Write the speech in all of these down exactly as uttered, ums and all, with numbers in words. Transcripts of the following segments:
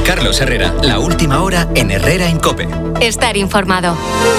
Carlos Herrera, la última hora en Herrera en COPE. Estar informado.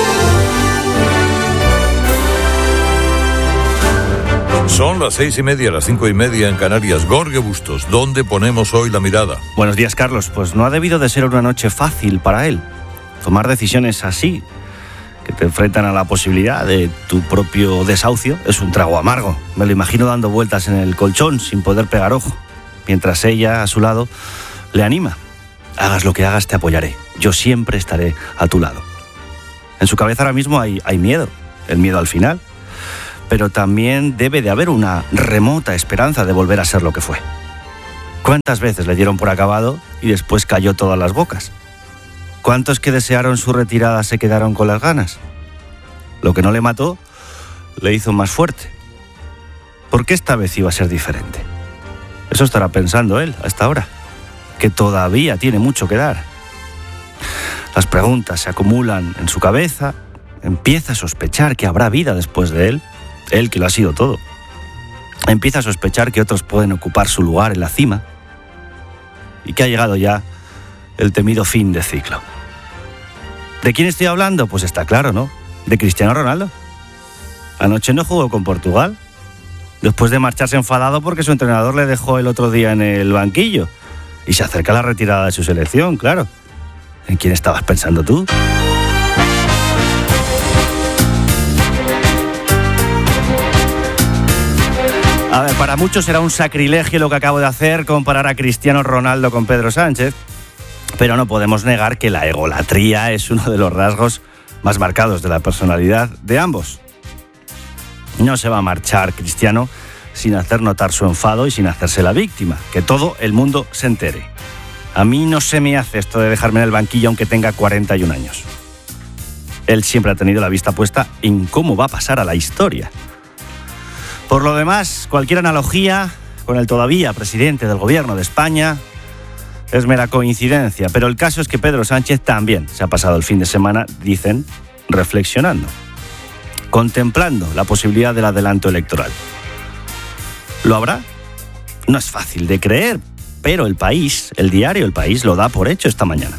Son las seis y media, las cinco y media en Canarias. Gorge Bustos, ¿dónde ponemos hoy la mirada? Buenos días, Carlos. Pues no ha debido de ser una noche fácil para él. Tomar decisiones así, que te enfrentan a la posibilidad de tu propio desahucio, es un trago amargo. Me lo imagino dando vueltas en el colchón sin poder pegar ojo, mientras ella, a su lado, le anima. Hagas lo que hagas, te apoyaré. Yo siempre estaré a tu lado. En su cabeza ahora mismo hay, hay miedo, el miedo al final, pero también debe de haber una remota esperanza de volver a ser lo que fue. ¿Cuántas veces le dieron por acabado y después cayó todas las bocas? ¿Cuántos que desearon su retirada se quedaron con las ganas? Lo que no le mató, le hizo más fuerte. ¿Por qué esta vez iba a ser diferente? Eso estará pensando él hasta ahora, que todavía tiene mucho que dar. Las preguntas se acumulan en su cabeza, empieza a sospechar que habrá vida después de él, él que lo ha sido todo. Empieza a sospechar que otros pueden ocupar su lugar en la cima y que ha llegado ya el temido fin de ciclo. ¿De quién estoy hablando? Pues está claro, ¿no? De Cristiano Ronaldo. Anoche no jugó con Portugal, después de marcharse enfadado porque su entrenador le dejó el otro día en el banquillo. Y se acerca la retirada de su selección, claro. ¿En quién estabas pensando tú? A ver, para muchos será un sacrilegio lo que acabo de hacer, comparar a Cristiano Ronaldo con Pedro Sánchez, pero no podemos negar que la egolatría es uno de los rasgos más marcados de la personalidad de ambos. No se va a marchar Cristiano sin hacer notar su enfado y sin hacerse la víctima, que todo el mundo se entere. A mí no se me hace esto de dejarme en el banquillo aunque tenga cuarenta y un años. Él siempre ha tenido la vista puesta en cómo va a pasar a la historia. Por lo demás, cualquier analogía con el todavía presidente del gobierno de España es mera coincidencia, pero el caso es que Pedro Sánchez también se ha pasado el fin de semana, dicen, reflexionando, contemplando la posibilidad del adelanto electoral. ¿Lo habrá? No es fácil de creer, pero El País, el diario El País, lo da por hecho esta mañana.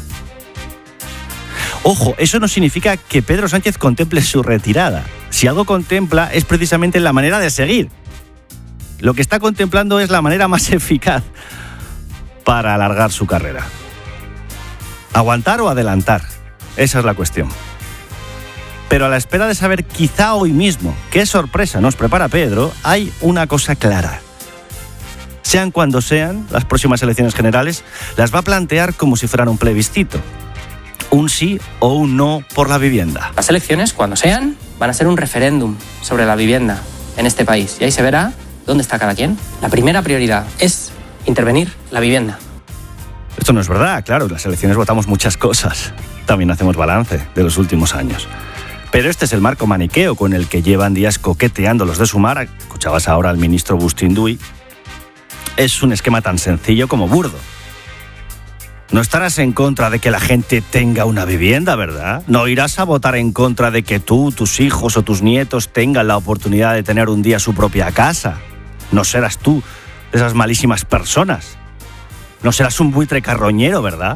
Ojo, eso no significa que Pedro Sánchez contemple su retirada. Si algo contempla es precisamente la manera de seguir. Lo que está contemplando es la manera más eficaz para alargar su carrera. ¿Aguantar o adelantar? Esa es la cuestión. Pero a la espera de saber quizá hoy mismo qué sorpresa nos prepara Pedro, hay una cosa clara. Sean cuando sean las próximas elecciones generales, las va a plantear como si fueran un plebiscito. Un sí o un no por la vivienda. Las elecciones, cuando sean, van a ser un referéndum sobre la vivienda en este país. Y ahí se verá dónde está cada quien. La primera prioridad es intervenir la vivienda. Esto no es verdad, claro. En las elecciones votamos muchas cosas. También hacemos balance de los últimos años. Pero este es el marco maniqueo con el que llevan días coqueteando los de Sumar. Escuchabas ahora al ministro Bustinduy. Es un esquema tan sencillo como burdo. No estarás en contra de que la gente tenga una vivienda, ¿verdad? No irás a votar en contra de que tú, tus hijos o tus nietos tengan la oportunidad de tener un día su propia casa. No serás tú de esas malísimas personas. No serás un buitre carroñero, ¿verdad?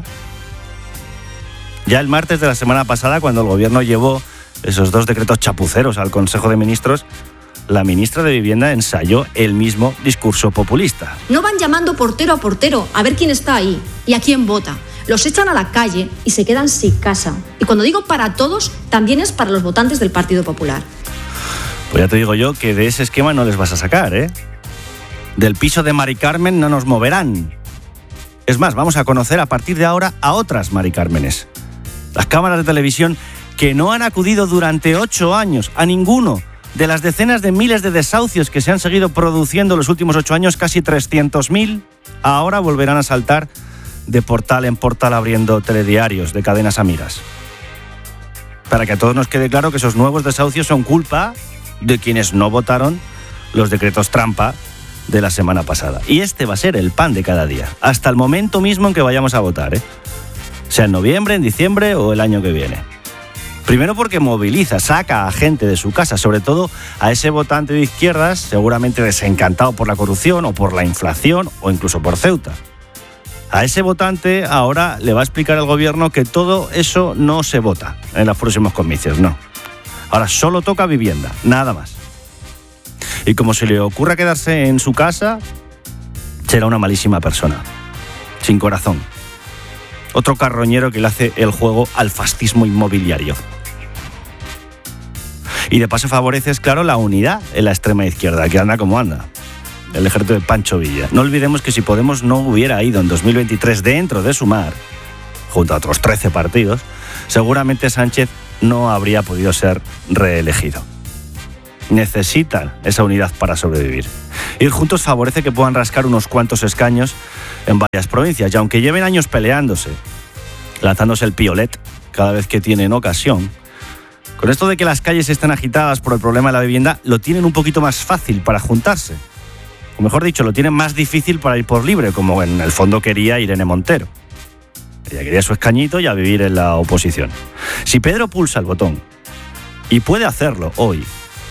Ya el martes de la semana pasada, cuando el gobierno llevó esos dos decretos chapuceros al Consejo de Ministros, la ministra de Vivienda ensayó el mismo discurso populista. No van llamando portero a portero a ver quién está ahí y a quién vota. Los echan a la calle y se quedan sin casa. Y cuando digo para todos, también es para los votantes del Partido Popular. Pues ya te digo yo que de ese esquema no les vas a sacar, ¿eh? Del piso de Mari Carmen no nos moverán. Es más, vamos a conocer a partir de ahora a otras Mari Cármenes. Las cámaras de televisión que no han acudido durante ocho años a ninguno de las decenas de miles de desahucios que se han seguido produciendo los últimos ocho años, casi trescientos mil, ahora volverán a saltar de portal en portal abriendo telediarios de cadenas amigas. Para que a todos nos quede claro que esos nuevos desahucios son culpa de quienes no votaron los decretos trampa de la semana pasada. Y este va a ser el pan de cada día, hasta el momento mismo en que vayamos a votar, ¿eh? Sea en noviembre, en diciembre o el año que viene. Primero porque moviliza, saca a gente de su casa, sobre todo a ese votante de izquierdas, seguramente desencantado por la corrupción o por la inflación o incluso por Ceuta. A ese votante ahora le va a explicar el gobierno que todo eso no se vota en los próximos comicios, no. Ahora solo toca vivienda, nada más. Y como se le ocurra quedarse en su casa, será una malísima persona, sin corazón. Otro carroñero que le hace el juego al fascismo inmobiliario. Y de paso favoreces, claro, la unidad en la extrema izquierda, que anda como anda. El ejército de Pancho Villa. No olvidemos que si Podemos no hubiera ido en dos mil veintitrés dentro de Sumar, junto a otros trece partidos, seguramente Sánchez no habría podido ser reelegido. Necesitan esa unidad para sobrevivir. Ir juntos favorece que puedan rascar unos cuantos escaños en varias provincias, y aunque lleven años peleándose, lanzándose el piolet cada vez que tienen ocasión, con esto de que las calles estén agitadas por el problema de la vivienda, lo tienen un poquito más fácil para juntarse. O mejor dicho, lo tienen más difícil para ir por libre, como en el fondo quería Irene Montero. Ella quería su escañito y a vivir en la oposición. Si Pedro pulsa el botón, y puede hacerlo hoy,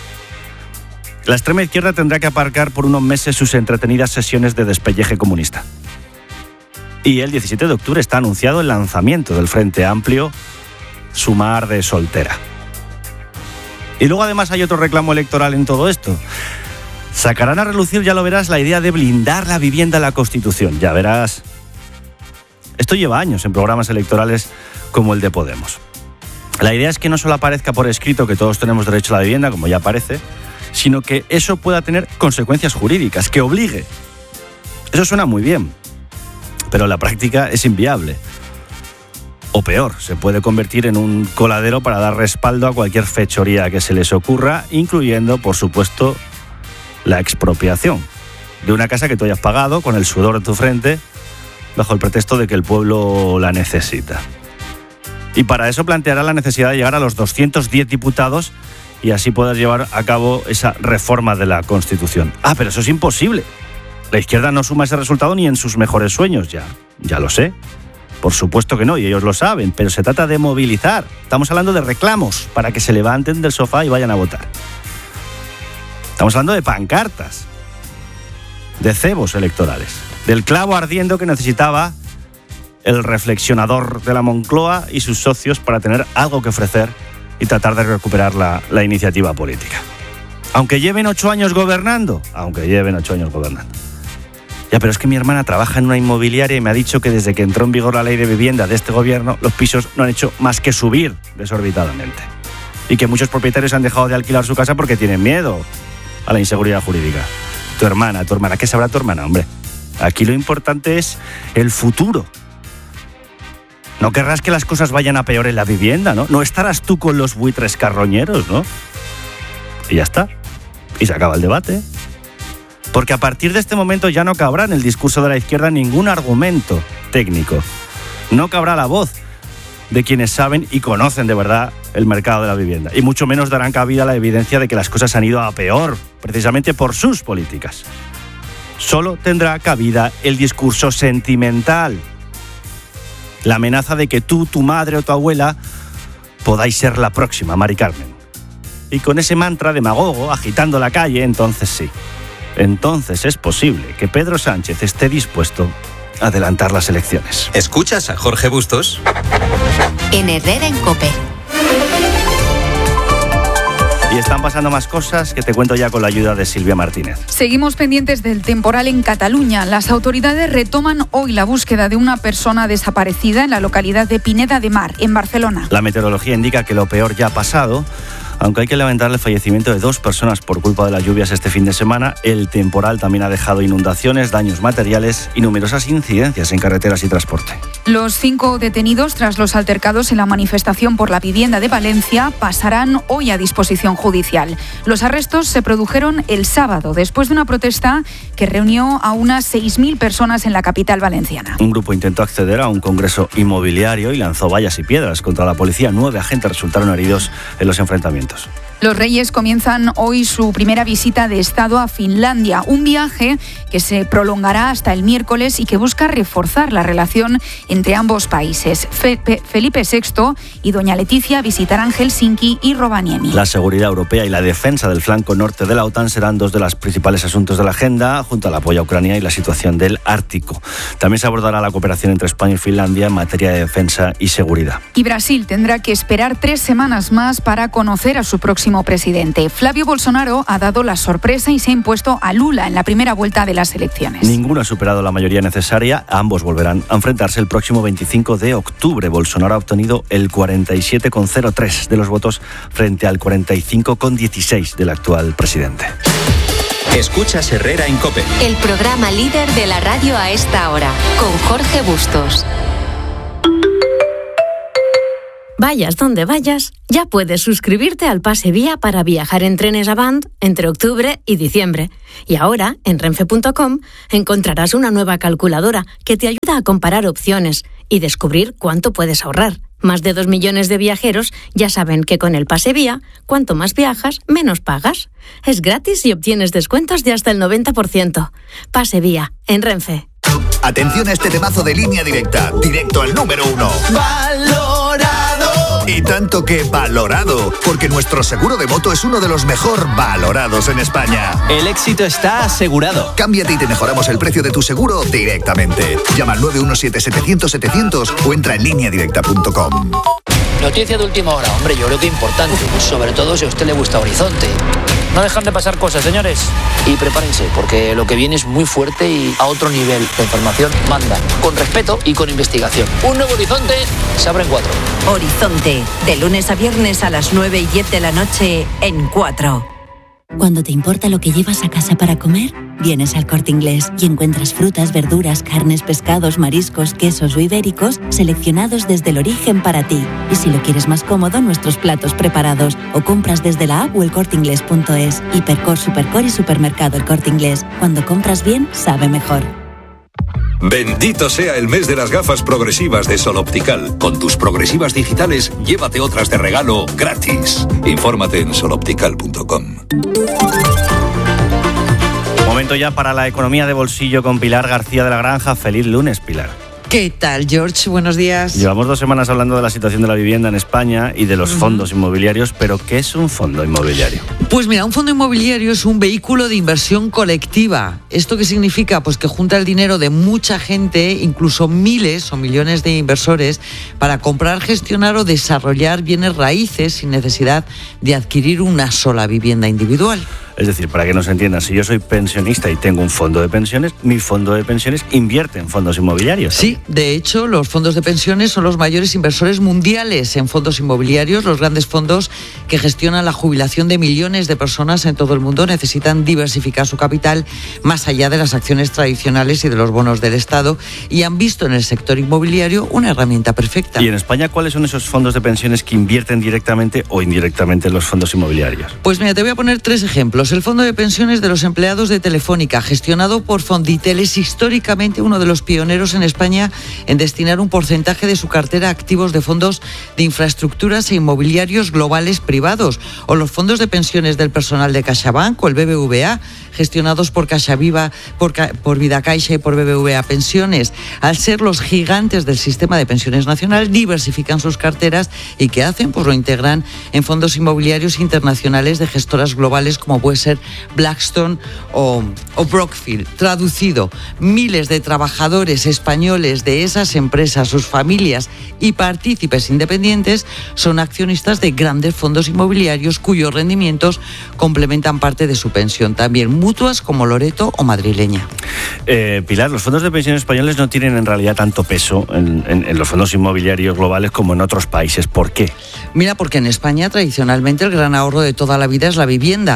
la extrema izquierda tendrá que aparcar por unos meses sus entretenidas sesiones de despelleje comunista. Y el diecisiete de octubre está anunciado el lanzamiento del Frente Amplio Sumar de Soltera. Y luego además hay otro reclamo electoral en todo esto. Sacarán a relucir, ya lo verás, la idea de blindar la vivienda en la Constitución. Ya verás. Esto lleva años en programas electorales como el de Podemos. La idea es que no solo aparezca por escrito que todos tenemos derecho a la vivienda, como ya aparece, sino que eso pueda tener consecuencias jurídicas, que obligue. Eso suena muy bien, pero en la práctica es inviable. O peor, se puede convertir en un coladero para dar respaldo a cualquier fechoría que se les ocurra, incluyendo, por supuesto, la expropiación de una casa que tú hayas pagado con el sudor de tu frente, bajo el pretexto de que el pueblo la necesita. Y para eso planteará la necesidad de llegar a los doscientos diez diputados y así poder llevar a cabo esa reforma de la Constitución. Ah, pero eso es imposible. La izquierda no suma ese resultado ni en sus mejores sueños, ya, ya lo sé. Por supuesto que no, y ellos lo saben, pero se trata de movilizar. Estamos hablando de reclamos para que se levanten del sofá y vayan a votar. Estamos hablando de pancartas, de cebos electorales, del clavo ardiendo que necesitaba el reflexionador de la Moncloa y sus socios para tener algo que ofrecer y tratar de recuperar la, la iniciativa política. Aunque lleven ocho años gobernando, aunque lleven ocho años gobernando. Ya, pero es que mi hermana trabaja en una inmobiliaria y me ha dicho que desde que entró en vigor la ley de vivienda de este gobierno, los pisos no han hecho más que subir desorbitadamente. Y que muchos propietarios han dejado de alquilar su casa porque tienen miedo a la inseguridad jurídica. Tu hermana, tu hermana, ¿qué sabrá tu hermana, hombre? Aquí lo importante es el futuro. No querrás que las cosas vayan a peor en la vivienda, ¿no? No estarás tú con los buitres carroñeros, ¿no? Y ya está. Y se acaba el debate. Porque a partir de este momento ya no cabrá en el discurso de la izquierda ningún argumento técnico. No cabrá la voz de quienes saben y conocen de verdad el mercado de la vivienda. Y mucho menos darán cabida a la evidencia de que las cosas han ido a peor, precisamente por sus políticas. Solo tendrá cabida el discurso sentimental. La amenaza de que tú, tu madre o tu abuela podáis ser la próxima Mari Carmen. Y con ese mantra demagogo agitando la calle, entonces sí. Entonces es posible que Pedro Sánchez esté dispuesto a adelantar las elecciones. ¿Escuchas a Jorge Bustos? En Herrera en COPE. Y están pasando más cosas que te cuento ya con la ayuda de Silvia Martínez. Seguimos pendientes del temporal en Cataluña. Las autoridades retoman hoy la búsqueda de una persona desaparecida en la localidad de Pineda de Mar, en Barcelona. La meteorología indica que lo peor ya ha pasado, aunque hay que lamentar el fallecimiento de dos personas por culpa de las lluvias este fin de semana. El temporal también ha dejado inundaciones, daños materiales y numerosas incidencias en carreteras y transporte. Los cinco detenidos tras los altercados en la manifestación por la vivienda de Valencia pasarán hoy a disposición judicial. Los arrestos se produjeron el sábado después de una protesta que reunió a unas seis mil personas en la capital valenciana. Un grupo intentó acceder a un congreso inmobiliario y lanzó vallas y piedras contra la policía. Nueve agentes resultaron heridos en los enfrentamientos. Los reyes comienzan hoy su primera visita de Estado a Finlandia, un viaje que se prolongará hasta el miércoles y que busca reforzar la relación entre ambos países. Fe- Pe- Felipe sexto y doña Leticia visitarán Helsinki y Rovaniemi. La seguridad europea y la defensa del flanco norte de la OTAN serán dos de los principales asuntos de la agenda, junto al apoyo a Ucrania y la situación del Ártico. También se abordará la cooperación entre España y Finlandia en materia de defensa y seguridad. Y Brasil tendrá que esperar tres semanas más para conocer a su próximo presidente. Flavio Bolsonaro ha dado la sorpresa y se ha impuesto a Lula en la primera vuelta de las elecciones. Ninguno ha superado la mayoría necesaria. Ambos volverán a enfrentarse el próximo veinticinco de octubre. Bolsonaro ha obtenido el cuarenta y siete coma cero tres de los votos frente al cuarenta y cinco coma dieciséis del actual presidente. Escuchas Herrera en COPE. El programa líder de la radio a esta hora, con Jorge Bustos. Vayas donde vayas, ya puedes suscribirte al Pase Vía para viajar en trenes Avant entre octubre y diciembre. Y ahora, en renfe punto com, encontrarás una nueva calculadora que te ayuda a comparar opciones y descubrir cuánto puedes ahorrar. Más de dos millones de viajeros ya saben que con el Pase Vía, cuanto más viajas, menos pagas. Es gratis y obtienes descuentos de hasta el noventa por ciento. Pase Vía, en Renfe. Atención a este temazo de Línea Directa, directo al número uno. ¡Valorado! Y tanto que valorado, porque nuestro seguro de moto es uno de los mejor valorados en España. El éxito está asegurado. Cámbiate y te mejoramos el precio de tu seguro directamente. Llama al nueve uno siete setecientos setecientos o entra en línea directa punto com. Noticia de última hora, hombre, yo creo que importante, sobre todo si a usted le gusta Horizonte. No dejan de pasar cosas, señores. Y prepárense, porque lo que viene es muy fuerte y a otro nivel. La información manda, con respeto y con investigación. Un nuevo Horizonte se abre en cuatro. Horizonte, de lunes a viernes a las nueve y diez de la noche en cuatro. Cuando te importa lo que llevas a casa para comer, vienes al Corte Inglés y encuentras frutas, verduras, carnes, pescados, mariscos, quesos o ibéricos seleccionados desde el origen para ti. Y si lo quieres más cómodo, nuestros platos preparados o compras desde la app o el corte inglés punto es. Hipercor, Supercor y Supermercado El Corte Inglés. Cuando compras bien, sabe mejor. Bendito sea el mes de las gafas progresivas de Sol Optical. Con tus progresivas digitales, llévate otras de regalo gratis. Infórmate en sol optical punto com. Momento ya para la economía de bolsillo con Pilar García de la Granja. Feliz lunes, Pilar. ¿Qué tal, George? Buenos días. Llevamos dos semanas hablando de la situación de la vivienda en España y de los uh-huh. fondos inmobiliarios, pero ¿qué es un fondo inmobiliario? Pues mira, un fondo inmobiliario es un vehículo de inversión colectiva. ¿Esto qué significa? Pues que junta el dinero de mucha gente, incluso miles o millones de inversores, para comprar, gestionar o desarrollar bienes raíces sin necesidad de adquirir una sola vivienda individual. Es decir, para que nos entiendan, si yo soy pensionista y tengo un fondo de pensiones, mi fondo de pensiones invierte en fondos inmobiliarios. Sí, de hecho, los fondos de pensiones son los mayores inversores mundiales en fondos inmobiliarios. Los grandes fondos que gestionan la jubilación de millones de personas en todo el mundo necesitan diversificar su capital más allá de las acciones tradicionales y de los bonos del Estado, y han visto en el sector inmobiliario una herramienta perfecta. ¿Y en España cuáles son esos fondos de pensiones que invierten directamente o indirectamente en los fondos inmobiliarios? Pues mira, te voy a poner tres ejemplos. El fondo de pensiones de los empleados de Telefónica, gestionado por Fonditel, es históricamente uno de los pioneros en España en destinar un porcentaje de su cartera a activos de fondos de infraestructuras e inmobiliarios globales privados. O los fondos de pensiones del personal de CaixaBank o el B B V A, gestionados por CaixaViva, por, por Vidacaixa y por B B V A Pensiones. Al ser los gigantes del sistema de pensiones nacional, diversifican sus carteras y ¿qué hacen? Pues lo integran en fondos inmobiliarios internacionales de gestoras globales como puede ser Blackstone o, o Brookfield. Traducido, miles de trabajadores españoles de esas empresas, sus familias y partícipes independientes son accionistas de grandes fondos inmobiliarios cuyos rendimientos complementan parte de su pensión. También mutuas como Loreto o Madrileña. Eh, Pilar, los fondos de pensión españoles no tienen en realidad tanto peso en, en, en los fondos inmobiliarios globales como en otros países. ¿Por qué? Mira, porque en España tradicionalmente el gran ahorro de toda la vida es la vivienda. La vivienda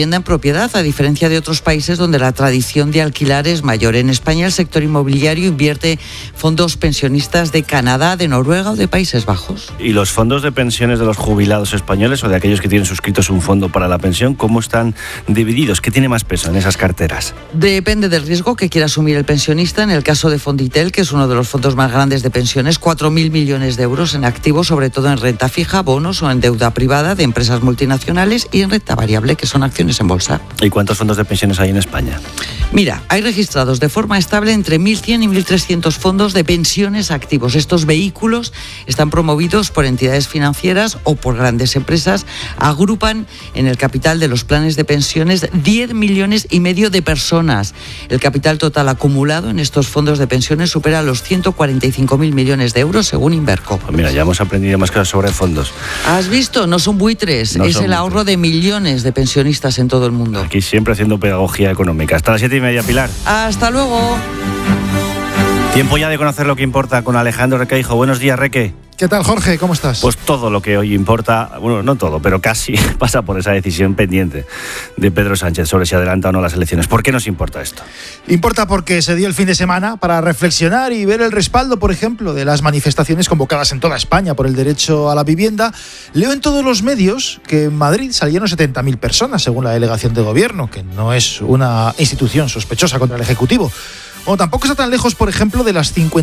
vivienda en propiedad, a diferencia de otros países donde la tradición de alquilar es mayor. En España el sector inmobiliario invierte fondos pensionistas de Canadá, de Noruega o de Países Bajos. ¿Y los fondos de pensiones de los jubilados españoles o de aquellos que tienen suscritos un fondo para la pensión, cómo están divididos? ¿Qué tiene más peso en esas carteras? Depende del riesgo que quiera asumir el pensionista. En el caso de Fonditel, que es uno de los fondos más grandes de pensiones, cuatro mil millones de euros en activos, sobre todo en renta fija, bonos o en deuda privada de empresas multinacionales, y en renta variable, que son acciones en bolsa. ¿Y cuántos fondos de pensiones hay en España? Mira, hay registrados de forma estable entre mil cien y mil trescientos fondos de pensiones activos. Estos vehículos están promovidos por entidades financieras o por grandes empresas. Agrupan en el capital de los planes de pensiones diez millones y medio de personas. El capital total acumulado en estos fondos de pensiones supera los ciento cuarenta y cinco mil millones de euros, según Inverco. Pues mira, ya hemos aprendido más cosas sobre fondos. ¿Has visto? No son buitres, no es son el ahorro buitres. de millones de pensionistas en todo el mundo. Aquí siempre haciendo pedagogía económica. Hasta las siete y media, Pilar. Hasta luego. Tiempo ya de conocer lo que importa con Alejandro Requeijo. Buenos días, Reque. ¿Qué tal, Jorge? ¿Cómo estás? Pues todo lo que hoy importa, bueno, no todo, pero casi pasa por esa decisión pendiente de Pedro Sánchez sobre si adelanta o no las elecciones. ¿Por qué nos importa esto? Importa porque se dio el fin de semana para reflexionar y ver el respaldo, por ejemplo, de las manifestaciones convocadas en toda España por el derecho a la vivienda. Leo en todos los medios que en Madrid salieron setenta mil personas, según la delegación de gobierno, que no es una institución sospechosa contra el Ejecutivo. O tampoco está tan lejos, por ejemplo, de las cincuenta